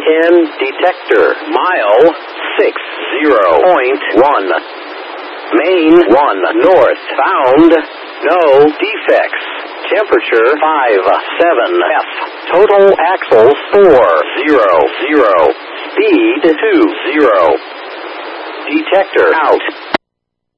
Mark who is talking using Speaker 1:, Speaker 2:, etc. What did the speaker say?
Speaker 1: 10 detector. Mile 60.1. Main 1 north. Found no defects. Temperature 57 F. Total axles 400. Speed 20. Detector out.